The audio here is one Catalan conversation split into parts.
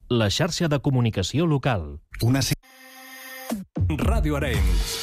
la xarxa de comunicació local. Ràdio Arenys.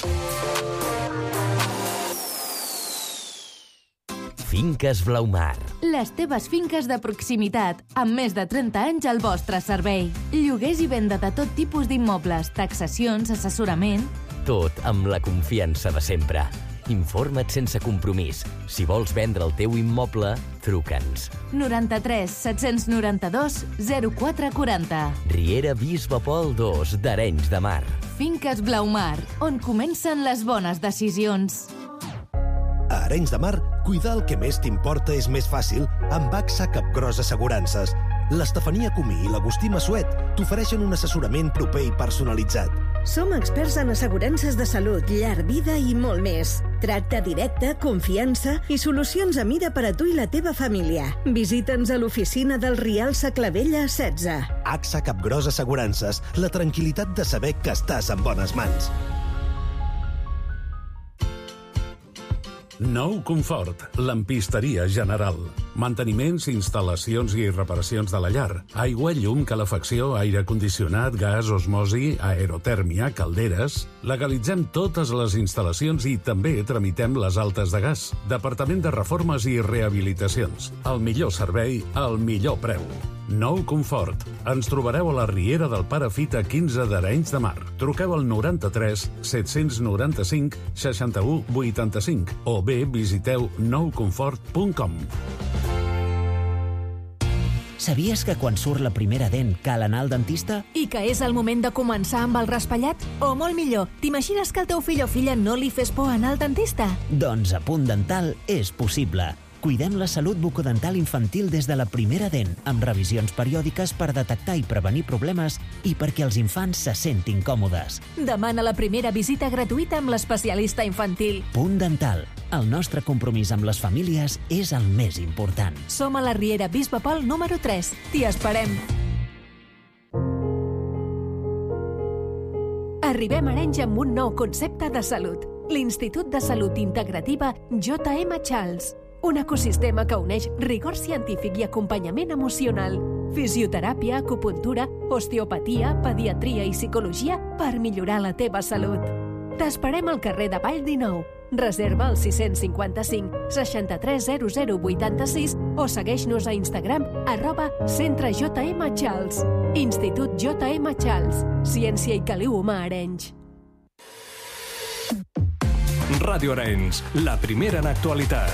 Finques Blaumar. Les teves finques de proximitat, amb més de 30 anys al vostre servei. Lloguers i venda de tot tipus d'immobles, taxacions, assessorament... Tot amb la confiança de sempre. Informa't sense compromís. Si vols vendre el teu immoble, truca'ns. 93 792 0440. Riera Bisbe Pol 2 d'Arenys de Mar. Finques Blaumar, on comencen les bones decisions. A Arenys de Mar, cuidar el que més t'importa és més fàcil amb AXA Capgros Assegurances. L'Estefania Comí i l'Agustí Massuet t'ofereixen un assessorament proper i personalitzat. Som experts en assegurances de salut, llar, vida i molt més. Tracte directe, confiança i solucions a mida per a tu i la teva família. Visita'ns a l'oficina del Rial Saclavella 16. AXA Capgros Assegurances, la tranquil·litat de saber que estàs en bones mans. Nou Confort, lampisteria general. Manteniments, instal·lacions i reparacions de la llar. Aigua, llum, calefacció, aire condicionat, gas, osmosi, aerotèrmia, calderes... Legalitzem totes les instal·lacions i també tramitem les altes de gas. Departament de Reformes i Rehabilitacions. El millor servei, al millor preu. Nou Confort. Ens trobareu a la Riera del Pare Fita 15 d'Arenys de Mar. Truqueu al 93 795 61 85 o bé visiteu nouconfort.com. Sabies que quan surt la primera dent cal anar al dentista? I que és el moment de començar amb el raspallat? O molt millor, t'imagines que al teu fill o filla no li fes por anar al dentista? Doncs a Punt Dental és possible. Cuidem la salut bucodental infantil des de la primera dent, amb revisions periòdiques per detectar i prevenir problemes i perquè els infants se sentin còmodes. Demana la primera visita gratuïta amb l'especialista infantil. Punt Dental. El nostre compromís amb les famílies és el més important. Som a la Riera Bisbe Pol número 3. T'hi esperem. Arribem a Arenys amb un nou concepte de salut. L'Institut de Salut Integrativa J.M. Charles. Un ecosistema que uneix rigor científic i acompanyament emocional, fisioteràpia, acupuntura, osteopatia, pediatria i psicologia per millorar la teva salut. T'esperem al carrer de Vall 19. Reserva al 655 630086 o segueix-nos a Instagram @centrejmcharles. Institut J.M. Charles. Ciència i caliu humà a Arenys. Ràdio Arenys, la primera en actualitat.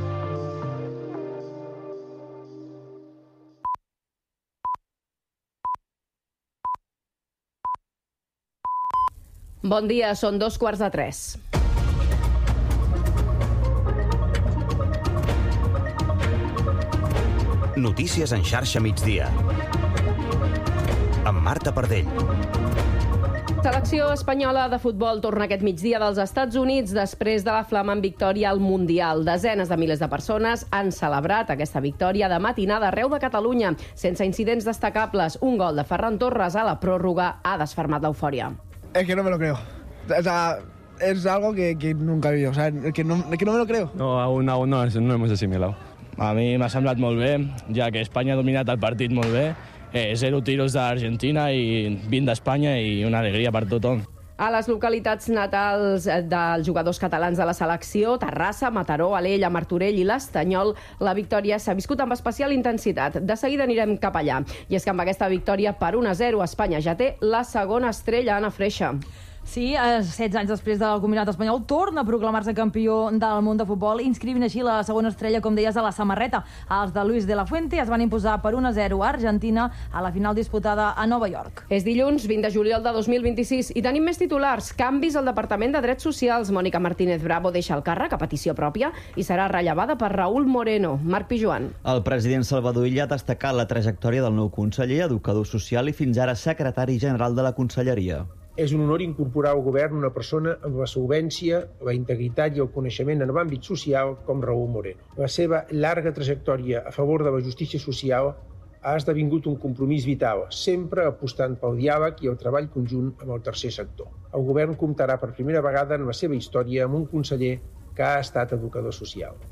Bon dia, són 2:45. Notícies en xarxa migdia. Amb Marta Pardell. Selecció espanyola de futbol torna aquest migdia dels Estats Units després de la flamant victòria al Mundial. Desenes de milers de persones han celebrat aquesta victòria de matinada arreu de Catalunya, sense incidents destacables. Un gol de Ferran Torres a la pròrroga ha desfermat l'eufòria. Es que no me lo creo. O sea, es algo que nunca he vivido. O sea, que no me lo creo. No, aún no hemos asimilado. A mi m'ha semblat molt bé, ja que Espanya ha dominat el partit molt bé. 0 tiros d'Argentina i 20 d'Espanya i una alegria per tothom. A les localitats natals dels jugadors catalans de la selecció, Terrassa, Mataró, Alella, Martorell i l'Estanyol, la victòria s'ha viscut amb especial intensitat. De seguida anirem cap allà. I és que amb aquesta victòria per 1-0, Espanya ja té la segona estrella, Anna Freixa. Sí, 16 anys després del combinat espanyol torna a proclamar-se campió del món de futbol, inscrivint així la segona estrella, com deies, a la samarreta. Els de Luis de la Fuente es van imposar per 1-0 a Argentina a la final disputada a Nova York. És dilluns 20 de juliol de 2026 i tenim més titulars. Canvis al Departament de Drets Socials. Mònica Martínez Bravo deixa el càrrec a petició pròpia i serà rellevada per Raúl Moreno. Marc Pijuan. El president Salvador Illa ha destacat la trajectòria del nou conseller, educador social i fins ara secretari general de la Conselleria. És un honor incorporar al govern una persona amb la solvència, la integritat i el coneixement en l'àmbit social com Raúl Moreno. La seva llarga trajectòria a favor de la justícia social ha esdevingut un compromís vital, sempre apostant pel diàleg i el treball conjunt amb el tercer sector. El govern comptarà per primera vegada en la seva història amb un conseller que ha estat educador social.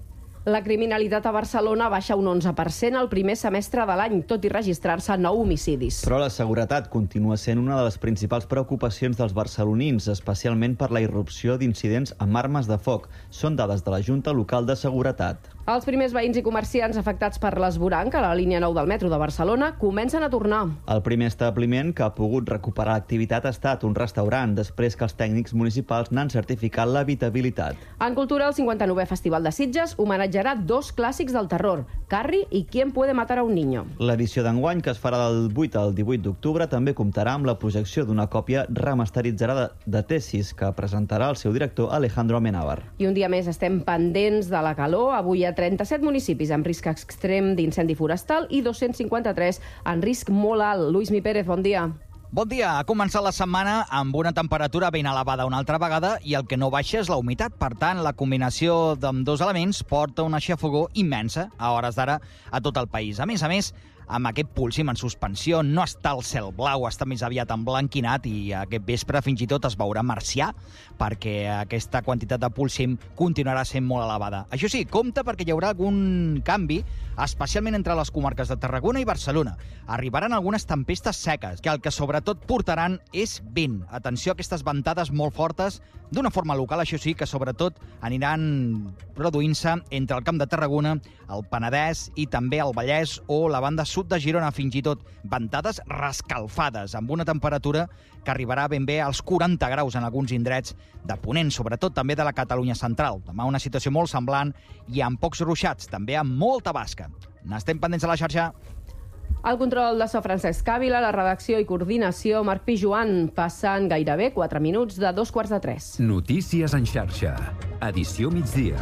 La criminalitat a Barcelona baixa un 11% al primer semestre de l'any, tot i registrar-se 9 homicidis. Però la seguretat continua sent una de les principals preocupacions dels barcelonins, especialment per la irrupció d'incidents amb armes de foc. Són dades de la Junta Local de Seguretat. Els primers veïns i comerciants afectats per l'esvoranc a la línia 9 del metro de Barcelona comencen a tornar. El primer establiment que ha pogut recuperar l'activitat ha estat un restaurant, després que els tècnics municipals n'han certificat l'habitabilitat. En cultura, el 59è Festival de Sitges homenatjarà 2 clàssics del terror, Carrie i ¿Quién puede matar a un niño? L'edició d'enguany, que es farà del 8 al 18 d'octubre, també comptarà amb la projecció d'una còpia remasteritzada de Tesis, que presentarà el seu director Alejandro Amenábar. I un dia més estem pendents de la calor. Avui 37 municipis amb risc extrem d'incendi forestal i 253 en risc molt alt. Lluís Mi Pérez, bon dia. Bon dia. Ha començat la setmana amb una temperatura ben elevada una altra vegada i el que no baixa és la humitat. Per tant, la combinació d'ambdós elements porta una xafogor immensa a hores d'ara a tot el país. A més, amb aquest púlsim en suspensió, no està el cel blau, està més aviat emblanquinat i aquest vespre fins i tot es veurà marcià perquè aquesta quantitat de púlsim continuarà sent molt elevada. Això sí, compte perquè hi haurà algun canvi, especialment entre les comarques de Tarragona i Barcelona. Arribaran algunes tempestes seques, que el que sobretot portaran és vent. Atenció a aquestes ventades molt fortes, d'una forma local, això sí, que sobretot aniran produint-se entre el Camp de Tarragona, el Penedès i també el Vallès o la banda sud de Girona, fins i tot ventades rescalfades, amb una temperatura que arribarà ben bé als 40 graus en alguns indrets de Ponent, sobretot també de la Catalunya central. Demà una situació molt semblant i amb pocs ruixats, també amb molta basca. N'estem pendents a la xarxa. El control de so Francesc Càvila, la redacció i coordinació Marc Pijuan. Passen gairebé 4 minuts de 2:45. Notícies en xarxa. Edició migdia.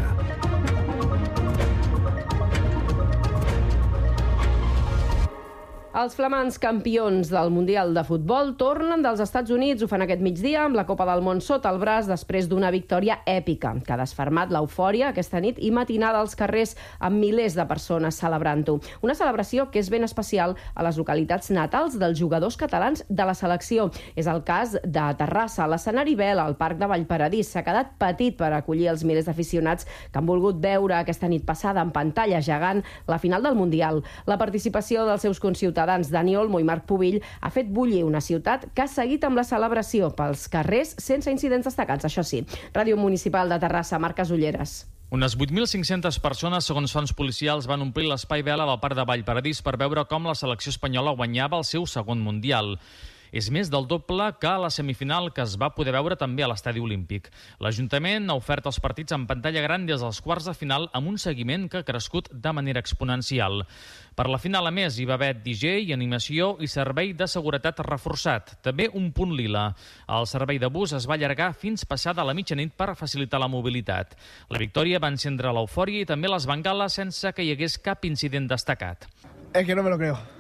Els flamants campions del Mundial de Futbol tornen dels Estats Units. Ho fan aquest migdia amb la Copa del Món sota el braç després d'una victòria èpica que ha desfermat l'eufòria aquesta nit i matinada als carrers amb milers de persones celebrant-ho. Una celebració que és ben especial a les localitats natals dels jugadors catalans de la selecció. És el cas de Terrassa. L'escenari Vela, al Parc de Vallparadís, s'ha quedat petit per acollir els milers d'aficionats que han volgut veure aquesta nit passada en pantalla gegant la final del Mundial. La participació dels seus conciutadans Dani Olmo i Marc Pubill ha fet bullir una ciutat que ha seguit amb la celebració pels carrers sense incidents destacats, això sí. Ràdio Municipal de Terrassa, Marc Casulleres. Unes 8.500 persones, segons fonts policials, van omplir l'espai Vela del Parc de Vallparadís per veure com la selecció espanyola guanyava el seu segon Mundial. És més del doble que a la semifinal que es va poder veure també a l'Estadi Olímpic. L'Ajuntament ha ofert els partits en pantalla gran des dels quarts de final amb un seguiment que ha crescut de manera exponencial. Per la final, a més, hi va haver DJ, animació i servei de seguretat reforçat. També un punt lila. El servei de bus es va allargar fins passada la mitjanit per facilitar la mobilitat. La victòria va encendre l'eufòria i també les bengales sense que hi hagués cap incident destacat. Es que no me lo creo.